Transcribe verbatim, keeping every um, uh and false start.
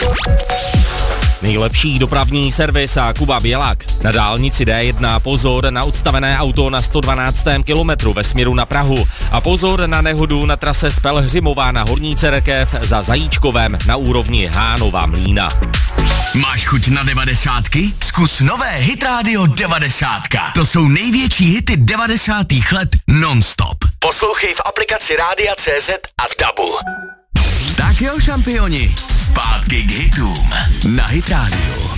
Nejlepší dopravní servis a Kuba Bělák. Na dálnici D jedna pozor na odstavené auto na sto dvanáctém kilometru ve směru na Prahu a pozor na nehodu na trase z Pelhřimova na Horní Cerekev za Zajíčkovem na úrovni Hánova Mlýna. Máš chuť na devadesátky? Zkus nové Hit Radio devadesátka. To jsou největší hity devadesátých let non-stop. Poslouchej v aplikaci Rádia C Z a v dabu. Tak jo, šampioni, zpátky k hitům na Hit Radio.